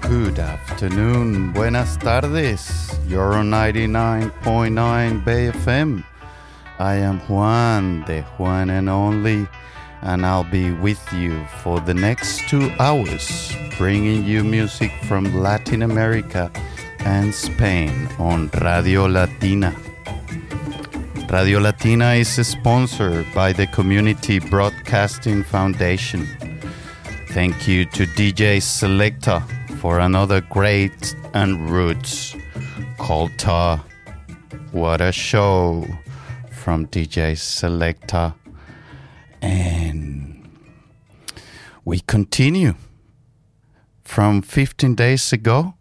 Good afternoon, buenas tardes. You're on 99.9 Bay FM. I am Juan, the Juan and Only, and I'll be with you for the next 2 hours, bringing you music from Latin America and Spain on Radio Latina. Radio Latina is sponsored by the Community Broadcasting Foundation. Thank you to DJ Selecta for another great and roots Colta. What a show from DJ Selecta. And we continue from 15 days ago.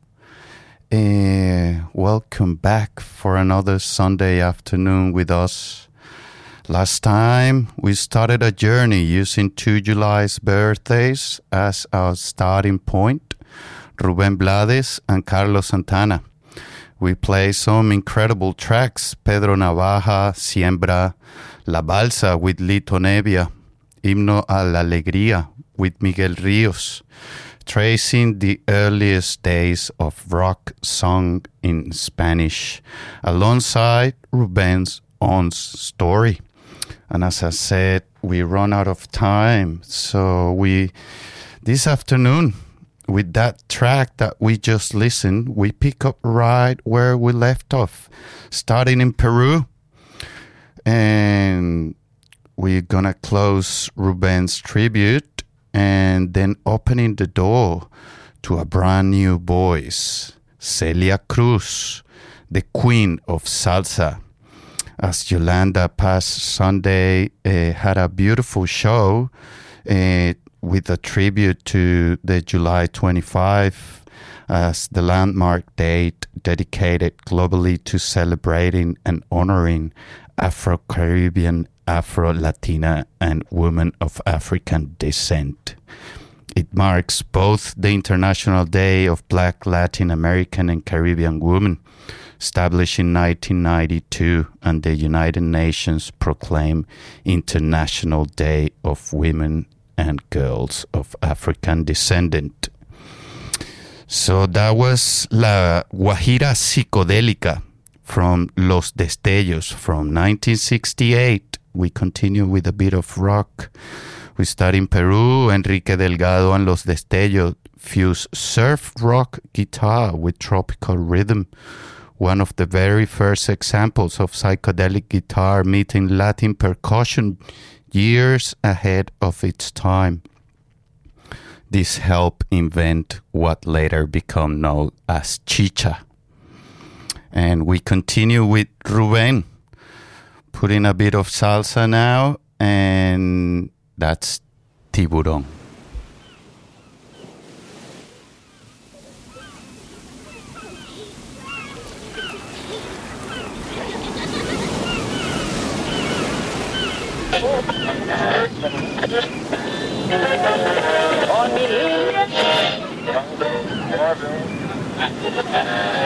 Welcome back for another Sunday afternoon with us. Last time we started a journey using 2 July's birthdays as our starting point, Rubén Blades and Carlos Santana. We played some incredible tracks, Pedro Navaja, Siembra, La Balsa with Lito Nevia, Himno a la Alegría with Miguel Ríos, tracing the earliest days of rock song in Spanish, alongside Rubén's own story. And as I said, we run out of time. So this afternoon, with that track that we just listened, we pick up right where we left off, starting in Peru. And we're going to close Rubén's tribute and then opening the door to a brand new voice, Celia Cruz, the queen of salsa. As Yolanda past Sunday had a beautiful show with a tribute to the July 25 as the landmark date dedicated globally to celebrating and honoring Afro-Caribbean, Afro-Latina, and women of African descent. It marks both the International Day of Black, Latin American, and Caribbean Women, established in 1992, and the United Nations proclaimed International Day of Women and Girls of African Descent. So that was La Guajira Psicodélica from Los Destellos from 1968. We continue with a bit of rock. We start in Peru. Enrique Delgado and Los Destellos fuse surf rock guitar with tropical rhythm. One of the very first examples of psychedelic guitar meeting Latin percussion years ahead of its time. This helped invent what later became known as chicha. And we continue with Rubén, putting a bit of salsa now, and that's Tiburón. On mi línea